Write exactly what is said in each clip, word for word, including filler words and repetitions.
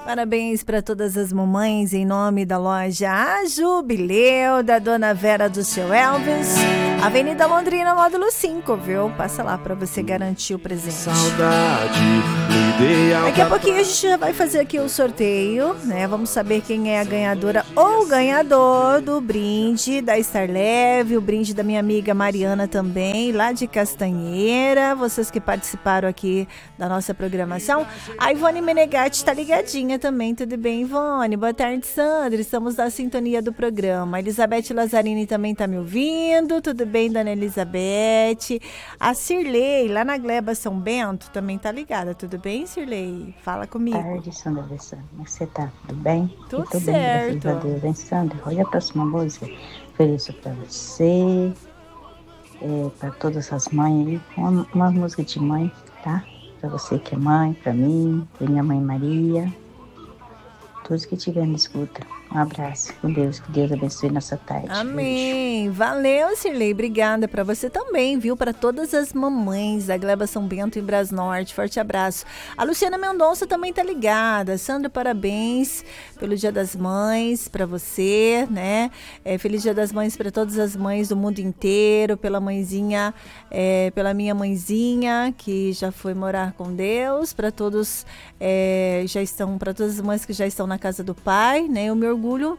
Parabéns para todas as mamães em nome da loja A Jubileu, da Dona Vera do seu Elvis, Avenida Londrina, módulo cinco, viu? Passa lá para você garantir o presente. Saudade, no ideal. Daqui a pouquinho a gente já vai fazer aqui o sorteio, né? Vamos saber quem é a ganhadora ou ganhador do brinde da Star Leve, o brinde da minha amiga Mariana também, lá de Castanheira. Vocês que participaram aqui da nossa programação. A Ivone Menegatti tá ligadinha também, tudo bem, Ivone? Boa tarde, Sandra, estamos na sintonia do programa. A Elizabeth Lazzarini também tá me ouvindo, tudo bem, dona Elizabeth? A Cirlei, lá na Gleba São Bento, também tá ligada, tudo bem, Cirlei? Fala comigo. Boa tarde, Sandra Alessandra, como você tá? Tudo bem? Tudo tudo certo. Bem, graças a Deus, hein, Sandra? Olha a próxima música, ofereço pra você, é, pra todas as mães aí, uma, uma música de mãe, tá? Pra você que é mãe, pra mim, pra minha mãe Maria, todos que estiverem na escuta. Um abraço, com Deus, que Deus abençoe nossa tarde. Amém. Beijo. Valeu, Cirlei. Obrigada para você também, viu? Para todas as mamães da Gleba São Bento em Brasnorte. Forte abraço. A Luciana Mendonça também tá ligada. Sandra, parabéns pelo Dia das Mães para você, né? É, feliz Dia das Mães para todas as mães do mundo inteiro, pela mãezinha, é, pela minha mãezinha que já foi morar com Deus, para todos é, já estão, para todas as mães que já estão na casa do Pai, né? Eu me orgulho,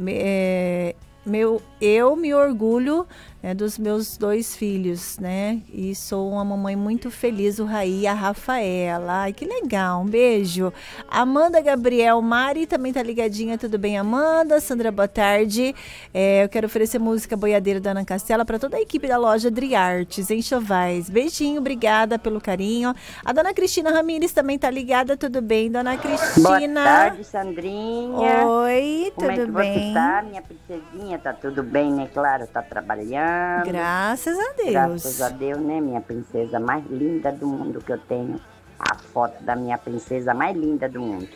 é, meu, eu me orgulho é, dos meus dois filhos, né? E sou uma mamãe muito feliz, o Raí e a Rafaela. Ai, que legal, um beijo. Amanda Gabriel Mari também tá ligadinha, tudo bem, Amanda? Sandra, boa tarde. É, eu quero oferecer música Boiadeiro da Ana Castela para toda a equipe da loja Driartes, em Chovais. Beijinho, obrigada pelo carinho. A dona Cristina Ramires também tá ligada, tudo bem, dona Cristina? Boa tarde, Sandrinha. Oi, Como tudo é que bem? você tá, minha princesinha? Tá tudo bem, né? Claro, tá trabalhando. Graças a Deus. Graças a Deus, né? Minha princesa mais linda do mundo que eu tenho. A foto da minha princesa mais linda do mundo.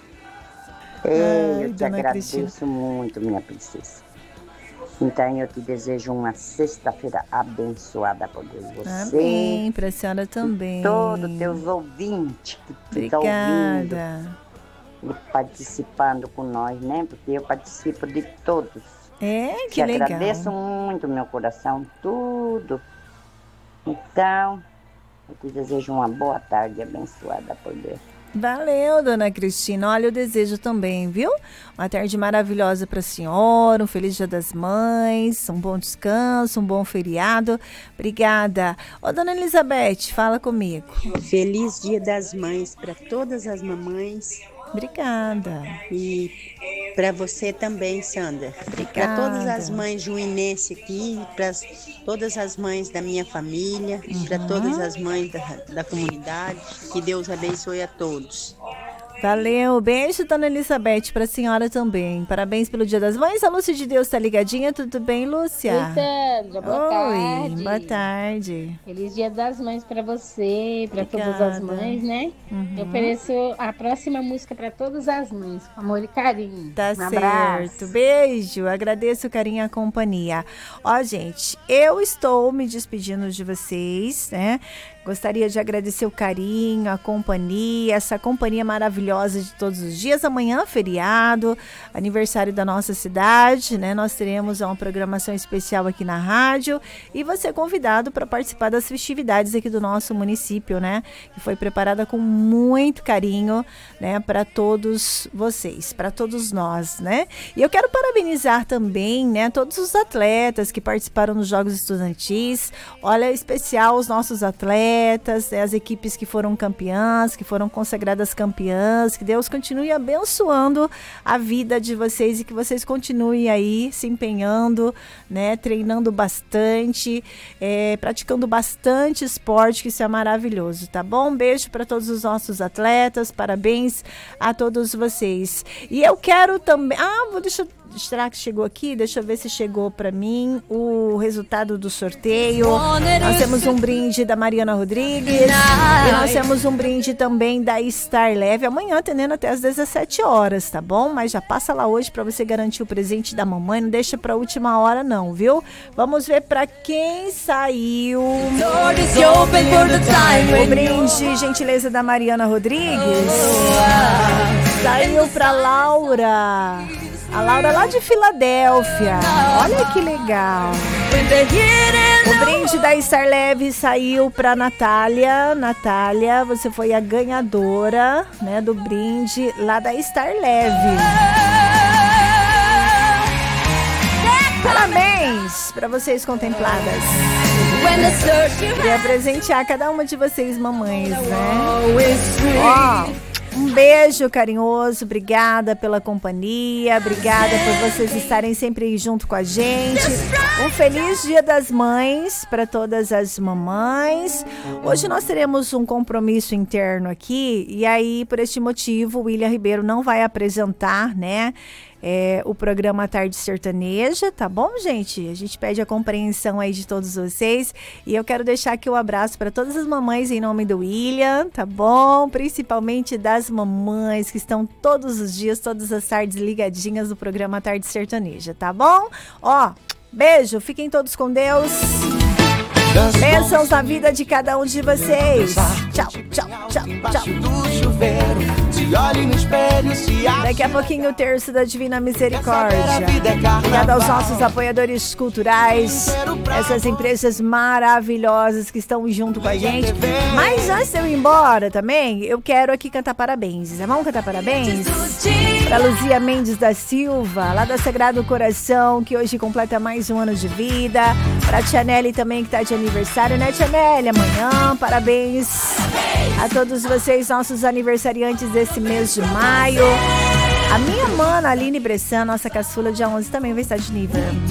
Ei, eu te agradeço Cristina. muito, minha princesa. Então eu te desejo uma sexta-feira abençoada por Deus. Você. Amém, pra senhora também. E todos teus ouvintes que ficam Obrigada. ouvindo e participando com nós, né? Porque eu participo de todos. É, que Te legal. agradeço muito, meu coração, tudo. Então, eu te desejo uma boa tarde abençoada por Deus. Valeu, dona Cristina. Olha, eu desejo também, viu? Uma tarde maravilhosa para a senhora, um feliz Dia das Mães, um bom descanso, um bom feriado. Obrigada. Ô, dona Elizabeth, fala comigo. Feliz Dia das Mães para todas as mamães. Obrigada. E para você também, Sandra. Para todas as mães juinenses aqui, para todas as mães da minha família, uhum. para todas as mães da, da comunidade. Que Deus abençoe a todos. Valeu, beijo, dona Elizabeth, para a senhora também. Parabéns pelo Dia das Mães. A Lúcia de Deus está ligadinha, tudo bem, Lúcia? Oi, Sandra, boa Oi, tarde. Boa tarde. Feliz Dia das Mães para você, para todas as mães, né? Uhum. Eu ofereço a próxima música para todas as mães, com amor e carinho. Tá um certo, abraço. Beijo, agradeço o carinho e a companhia. Ó, gente, eu estou me despedindo de vocês, né? Gostaria de agradecer o carinho, a companhia, essa companhia maravilhosa de todos os dias. Amanhã, feriado, aniversário da nossa cidade, né? Nós teremos uma programação especial aqui na rádio e você é convidado para participar das festividades aqui do nosso município, né? Que foi preparada com muito carinho, né? Para todos vocês, para todos nós, né? E eu quero parabenizar também, né? Todos os atletas que participaram dos Jogos Estudantis. Olha, especial os nossos atletas, as equipes que foram campeãs, que foram consagradas campeãs, que Deus continue abençoando a vida de vocês e que vocês continuem aí se empenhando, né, treinando bastante, é, praticando bastante esporte, que isso é maravilhoso, tá bom? Um beijo para todos os nossos atletas, parabéns a todos vocês. E eu quero também, ah, vou deixar, será que chegou aqui? Deixa eu ver se chegou para mim o resultado do sorteio. Nós temos um brinde da Mariana Rodrigues e nós temos um brinde também da Star Leve. Amanhã atendendo até às dezessete horas, tá bom? Mas já passa lá hoje para você garantir o presente da mamãe. Não deixa para última hora não, viu? Vamos ver para quem saiu o brinde, gentileza da Mariana Rodrigues. Saiu para Laura. A Laura lá de Filadélfia. Olha que legal. O brinde da Star Leve saiu para Natália. Natália, você foi a ganhadora, né, do brinde lá da Star Leve. Parabéns para vocês contempladas. Queria presentear cada uma de vocês, mamães, né? Ó. Um beijo carinhoso, obrigada pela companhia, obrigada por vocês estarem sempre junto com a gente. Um feliz Dia das Mães para todas as mamães. Hoje nós teremos um compromisso interno aqui e aí, por este motivo, o William Ribeiro não vai apresentar, né? É, o programa Tarde Sertaneja, tá bom, gente? A gente pede a compreensão aí de todos vocês e eu quero deixar aqui um abraço para todas as mamães em nome do William, tá bom? Principalmente das mamães que estão todos os dias, todas as tardes ligadinhas no programa Tarde Sertaneja, tá bom? Ó, beijo, fiquem todos com Deus. Bênçãos na vida de cada um de vocês. Tchau, tchau, tchau, tchau. Daqui a pouquinho o terço da Divina Misericórdia. Obrigada aos nossos apoiadores culturais, essas empresas maravilhosas que estão junto com a gente. Mas antes de eu ir embora também, eu quero aqui cantar parabéns. Vamos cantar parabéns? Para Luzia Mendes da Silva, lá da Sagrado Coração, que hoje completa mais um ano de vida. Para a Tia Nelly também, que está de aniversário, né, Tia Nelly? Amanhã, parabéns a todos vocês, nossos aniversariantes desse mês de maio. A minha mana, Aline Bressan, nossa caçula, dia onze, também vai estar de nível.